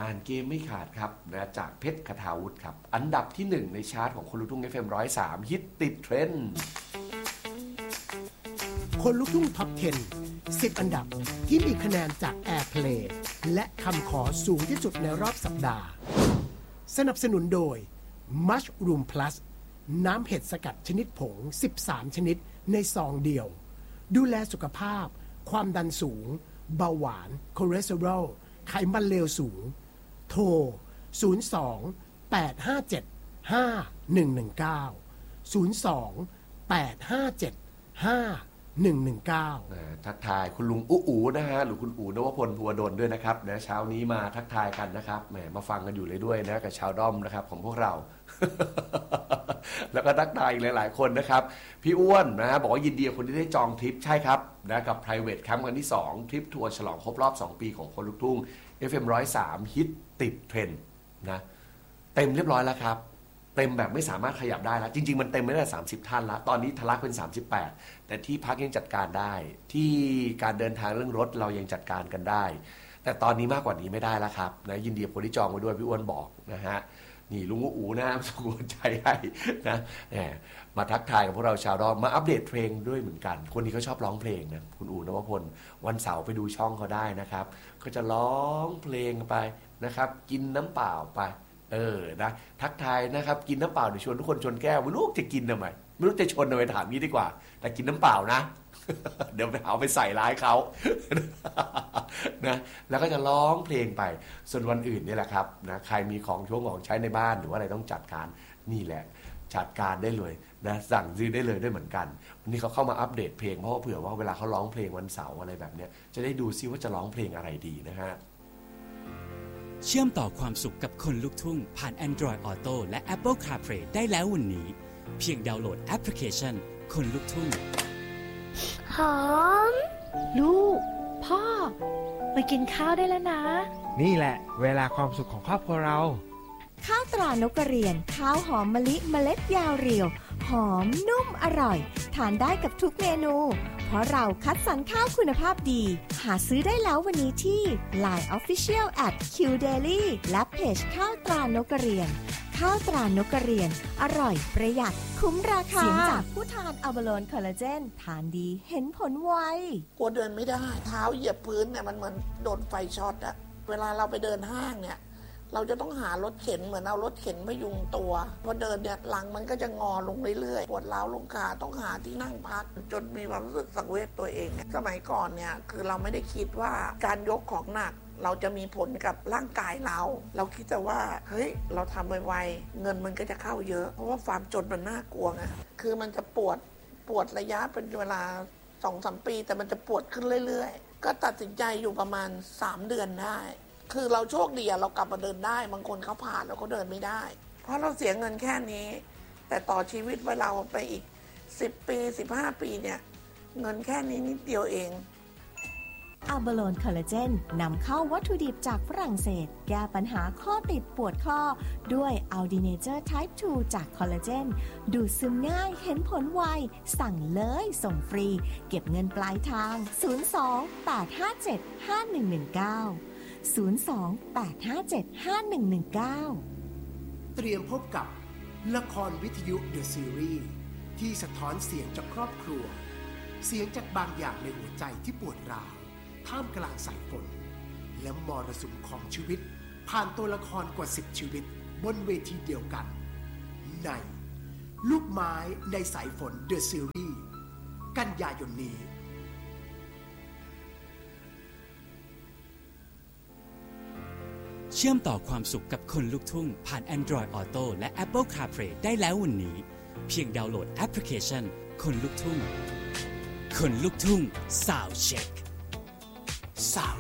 อ่านเกมไม่ขาดครับนะจากเพชรคทาวุฒิครับอันดับที่1ในชาร์ตของคนลูกทุ่ง FM 103ฮิตติดเทรนด์คนลูกทุ่งท็อป 10 10 อันดับที่มีคะแนนจาก Airplay และคำขอสูงที่สุดในรอบสัปดาห์สนับสนุนโดย Mushroom Plus น้ำเห็ดสกัดชนิดผง13ชนิดในซองเดียวดูแลสุขภาพความดันสูงเบาหวานคอเลสเตอรอลไขมันเลวสูงโทร02 857 5119 02 857 5119 ทักทายคุณลุงอู๋นะฮะหรือคุณอู๋นวพลภูวดลด้วยนะครับนะเช้านี้มาทักทายกันนะครับแหมมาฟังกันอยู่เลยด้วยนะกับชาวด้อมนะครับของพวกเรา แล้วก็ทักทายอีกหลายๆคนนะครับพี่อ้วนนะบอกว่ายินดีกับคนที่ได้จองทริปใช่ครับนะกับ private camp กันที่2ทริปทัวร์ฉลองครบรอบ2ปีของคนลูกทุ่ง FM 103ฮิตติดเทรนด์นะเต็มเรียบร้อยแล้วครับเต็มแบบไม่สามารถขยับได้แล้วจริงๆมันเต็มไม่ได้30ท่านแล้วตอนนี้ทะลักเป็น38แต่ที่พักยังจัดการได้ที่การเดินทางเรื่องรถเรายังจัดการกันได้แต่ตอนนี้มากกว่านี้ไม่ได้แล้วครับนะยินดีกับคนที่จองไว้ด้วยพี่อ้วนบอกนะฮะนี่ลุงอู๋นะส่งกำลังใจให้นะมาทักทายกับพวกเราชาวดอมมาอัปเดตเพลงด้วยเหมือนกันคนนี้เขาชอบร้องเพลงนะคุณอู๋นวพลวันเสาร์ไปดูช่องเขาได้นะครับก็จะร้องเพลงไปนะครับกินน้ำเปล่าไปนะทักทายนะครับกินน้ำเปล่าเดี๋ยวชวนทุกคนชนแก้วไม่รู้จะกินทำไมไม่รู้จะชนทำไมถามนี้ดีกว่าแต่กินน้ำเปล่านะ เดี๋ยวเอาไปใส่ร้ายเขา นะแล้วก็จะร้องเพลงไปส่วนวันอื่นนี่แหละครับนะใครมีของช่วงของใช้ในบ้านหรือว่าอะไรต้องจัดการนี่แหละจัดการได้เลยนะสั่งซื้อได้เลยด้วยเหมือนกันวันนี้เขาเข้ามาอัปเดตเพลงเพราะว่าเผื่อว่าเวลาเขาร้องเพลงวันเสาร์อะไรแบบเนี้ยจะได้ดูซิว่าจะร้องเพลงอะไรดีนะฮะเชื่อมต่อความสุขกับคนลูกทุ่งผ่าน Android Auto และ Apple CarPlay ได้แล้ววันนี้เพียงดาวน์โหลดแอปพลิเคชันคนลูกทุ่งหอมลูกพ่อไปกินข้าวได้แล้วนะนี่แหละเวลาความสุขของครอบครัวเราข้าวตรานกกระเรียนข้าวหอมมะลิเมล็ดยาวเรียวหอมนุ่มอร่อยทานได้กับทุกเมนูเพราะเราคัดสรรข้าวคุณภาพดีหาซื้อได้แล้ววันนี้ที่ Line Official @QDaily และเพจข้าวตรานกกระเรียนข้าวตรานกกระเรียนอร่อยประหยัดคุ้มราคาเสียงจากผู้ทานอัลบาโลนคอลลาเจนทานดีเห็นผลไวกลัวเดินไม่ได้เท้าเหยียบพื้นเนี่ยมันเหมือนโดนไฟช็อตอะเวลาเราไปเดินห้างเนี่ยเราจะต้องหารถเข็นเหมือนเอารถเข็นพยุงตัวพอเดินเนี่ยหลังมันก็จะงอลงเรื่อยๆปวดร้าวลงขาต้องหาที่นั่งพักจนมีความรู้สึกสังเวชตัวเองสมัยก่อนเนี่ยคือเราไม่ได้คิดว่าการยกของหนักเราจะมีผลกับร่างกายเราคิดแต่ว่าเฮ้ยเราทำไวๆเงินมันก็จะเข้าเยอะเพราะว่าความจนมันน่ากลัวไงคือมันจะปวดระยะเป็นเวลา 2-3 ปีแต่มันจะปวดขึ้นเรื่อยๆก็ตัดสินใจอยู่ประมาณ3เดือนได้คือเราโชคดีเรากลับมาเดินได้บางคนเขาผ่านแล้วเขาเดินไม่ได้เพราะเราเสียเงินแค่นี้แต่ต่อชีวิตเวลาไปอีก10ปี15ปีเนี่ยเงินแค่นี้นิดเดียวเองอัลบาโลนคอลลาเจนนำเข้าวัตถุดิบจากฝรั่งเศสแก้ปัญหาข้อติดปวดข้อด้วยอัลดีเนเจอร์ไทป์ 2 จากคอลลาเจนดูดซึมง่ายเห็นผลไวสั่งเลยส่งฟรีเก็บเงินปลายทาง02-857-5119 02-857-5119 เตรียมพบกับละครวิทยุเดอะซีรีส์ที่สะท้อนเสียงจากครอบครัวเสียงจากบางอย่างในหัวใจที่ปวดร้าวท่ามกลางสายฝนและมรสุมของชีวิตผ่านตัวละครกว่า10ชีวิตบนเวทีเดียวกันในลูกไม้ในสายฝนเดอะซีรีส์กันยายนนี้เชื่อมต่อความสุขกับคนลูกทุ่งผ่าน Android Auto และ Apple CarPlay ได้แล้ววันนี้เพียงดาวน์โหลดแอปพลิเคชันคนลูกทุ่งคนลูกทุ่ง Sound Check